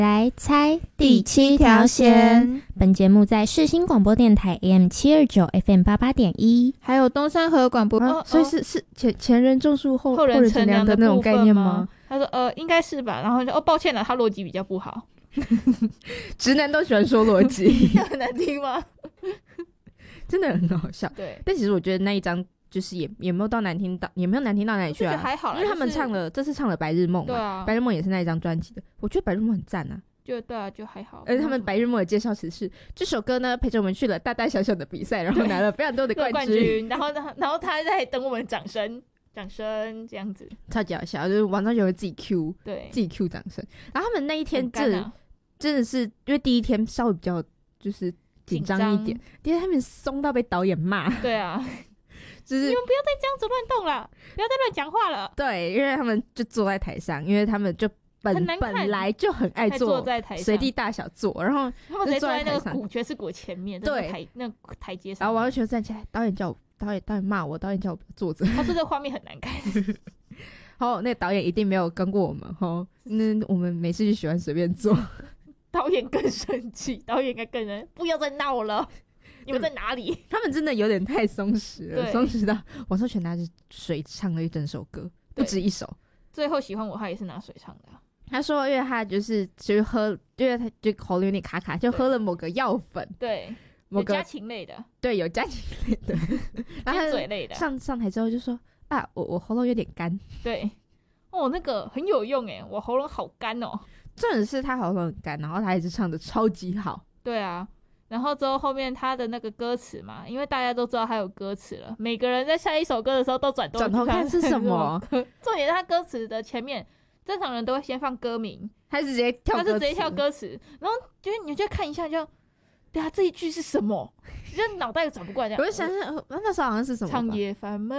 来猜第7条线。本节目在世新广播电台 AM729 FM88.1， 还有东山河广播。 所以是前人种树后人乘凉的那种概念吗？ 他说应该是吧，然后就抱歉了，他逻辑比较不好。 直男都喜欢说逻辑， 很难听吗？ 真的很好笑。 对， 但其实我觉得那一张就是也没有到难听到，也没有难听到哪里去啊， 还好啦， 因为他们这次唱了《白日梦》嘛， 对啊， 白日梦也是那一张专辑的，我觉得《白日梦》很赞啊。 就对啊，就还好。 而且他们《白日梦》的介绍词是这首歌呢陪着我们去了大大小小的比赛，然后拿了非常多的冠军， 然后他在等我们掌声这样子， 超级好笑，就是网上有人自己 Q， 对， 自己 Q 掌声。然后他们那一天真的是因为第一天稍微比较就是紧张一点，因为他们松到被导演骂。 对啊， 就是你们不要再这样子乱动了，不要再乱讲话了。 对，因为他们就坐在台上，因为他们就本来就很爱坐在台上， 随地大小坐，然后他们直接坐在那个爵士鼓前面，对，那台阶上， 然后王全站起来，导演骂我，导演叫我坐着。 他说这画面很难看。 好，那个导演一定没有跟过我们哈，那我们每次就喜欢随便坐。 导演更生气，导演应该更人不要再闹了，你们在哪里？ 他们真的有点太松弛了，松弛到王少全拿着水唱了一整首歌，不止一首。 最后喜欢我，他也是拿水唱的。 他说，因为他就是喝，因为他就喉咙有点卡卡，就喝了某个药粉， 对，有家禽类的， 对，有家禽类的，然后嘴类的。 上台之后就说啊，我喉咙有点干， 对，那个很有用哎，我喉咙好干哦。 重点是他喉咙很干，然后他一直唱的超级好。 对啊，然后之后后面他的那个歌词嘛，因为大家都知道他有歌词了，每个人在下一首歌的时候都转头看是什么。 重点是他歌词的前面，正常人都会先放歌名， 他是直接跳歌词， 然后就是你就看一下就，对啊，这一句是什么？你就脑袋转不过来。 我就想想，那时候好像是什么？ 长夜烦闷